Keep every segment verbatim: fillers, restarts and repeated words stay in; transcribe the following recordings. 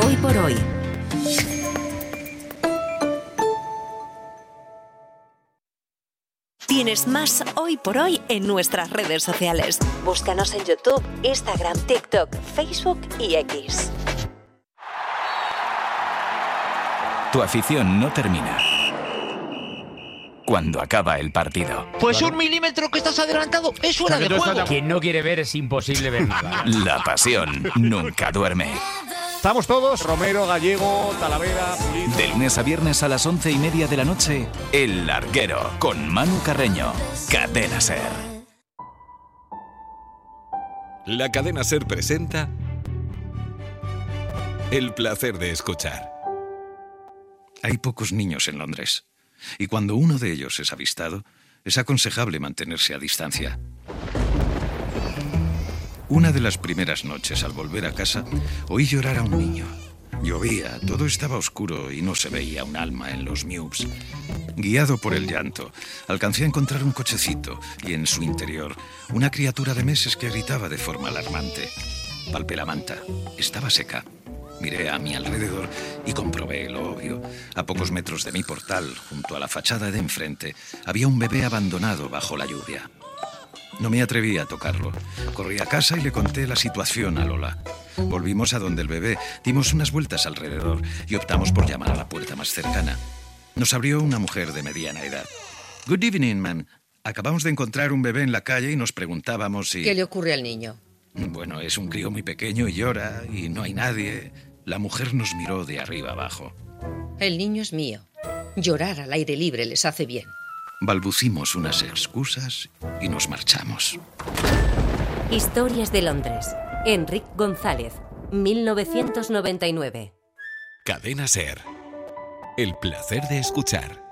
Hoy por hoy. Tienes más Hoy por Hoy en nuestras redes sociales. Búscanos en YouTube, Instagram, TikTok, Facebook y X. Tu afición no termina cuando acaba el partido. Pues un milímetro que estás adelantado es fuera de juego. Quien no quiere ver es imposible ver nada. La pasión nunca duerme. Estamos todos, Romero, Gallego, Talavera, Pulido. De lunes a viernes a las once y media de la noche, El Larguero, con Manu Carreño. Cadena Ser. La Cadena Ser presenta El placer de escuchar. Hay pocos niños en Londres, y cuando uno de ellos es avistado, es aconsejable mantenerse a distancia. Una de las primeras noches, al volver a casa, oí llorar a un niño. Llovía, todo estaba oscuro y no se veía un alma en los Mews. Guiado por el llanto, alcancé a encontrar un cochecito y en su interior una criatura de meses que gritaba de forma alarmante. Palpé la manta, estaba seca. Miré a mi alrededor y comprobé lo obvio. A pocos metros de mi portal, junto a la fachada de enfrente, había un bebé abandonado bajo la lluvia. No me atreví a tocarlo. Corrí a casa y le conté la situación a Lola. Volvimos a donde el bebé, dimos unas vueltas alrededor y optamos por llamar a la puerta más cercana. Nos abrió una mujer de mediana edad. Good evening, ma'am. Acabamos de encontrar un bebé en la calle y nos preguntábamos si... ¿Qué le ocurre al niño? Bueno, es un crío muy pequeño y llora y no hay nadie. La mujer nos miró de arriba abajo. El niño es mío. Llorar al aire libre les hace bien. Balbucimos unas excusas y nos marchamos. Historias de Londres. Enric González, mil novecientos noventa y nueve. Cadena Ser. El placer de escuchar.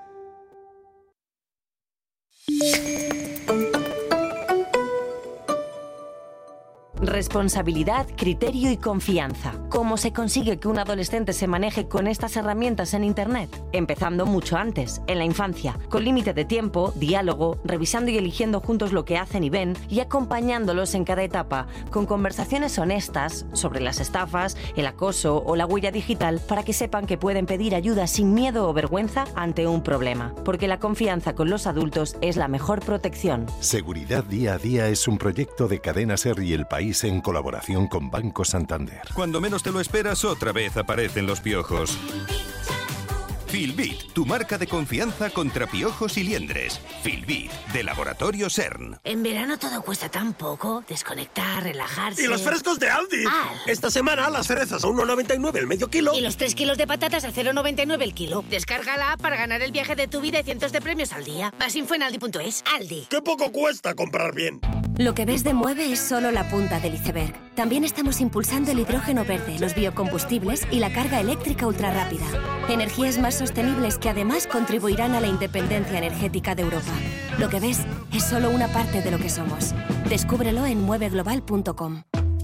Responsabilidad, criterio y confianza. ¿Cómo se consigue que un adolescente se maneje con estas herramientas en Internet? Empezando mucho antes, en la infancia, con límite de tiempo, diálogo, revisando y eligiendo juntos lo que hacen y ven y acompañándolos en cada etapa, con conversaciones honestas sobre las estafas, el acoso o la huella digital para que sepan que pueden pedir ayuda sin miedo o vergüenza ante un problema. Porque la confianza con los adultos es la mejor protección. Seguridad día a día es un proyecto de Cadena Ser y El País en colaboración con Banco Santander. Cuando menos te lo esperas, otra vez aparecen los piojos. Filbit, tu marca de confianza contra piojos y liendres. Filbit, de Laboratorio CERN. En verano todo cuesta tan poco. Desconectar, relajarse... ¡Y los frescos de Aldi! Ah. Esta semana las cerezas a uno noventa y nueve el medio kilo. Y los tres kilos de patatas a cero noventa y nueve el kilo. Descarga la app para ganar el viaje de tu vida y cientos de premios al día. Más info en aldi punto es. Aldi. ¡Qué poco cuesta comprar bien! Lo que ves de Mueve es solo la punta del iceberg. También estamos impulsando el hidrógeno verde, los biocombustibles y la carga eléctrica ultrarrápida. Energías más sostenibles que además contribuirán a la independencia energética de Europa. Lo que ves es solo una parte de lo que somos. Descúbrelo en mueve global punto com.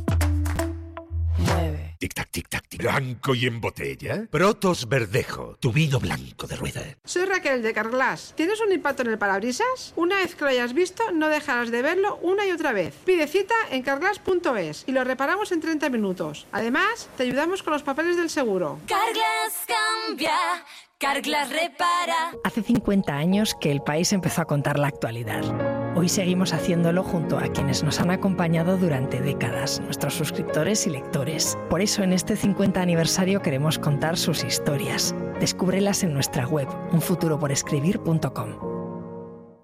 Mueve. Tic-tac, tic-tac, tic. Blanco y en botella. Protos Verdejo, tu vino blanco de rueda. Soy Raquel de Carglass. ¿Tienes un impacto en el parabrisas? Una vez que lo hayas visto, no dejarás de verlo una y otra vez. Pide cita en carglass punto es y lo reparamos en treinta minutos. Además, te ayudamos con los papeles del seguro. Carglass cambia. Carglass repara. Hace cincuenta años que El País empezó a contar la actualidad. Hoy seguimos haciéndolo junto a quienes nos han acompañado durante décadas, nuestros suscriptores y lectores. Por eso en este cincuenta aniversario queremos contar sus historias. Descúbrelas en nuestra web, un futuro por escribir punto com.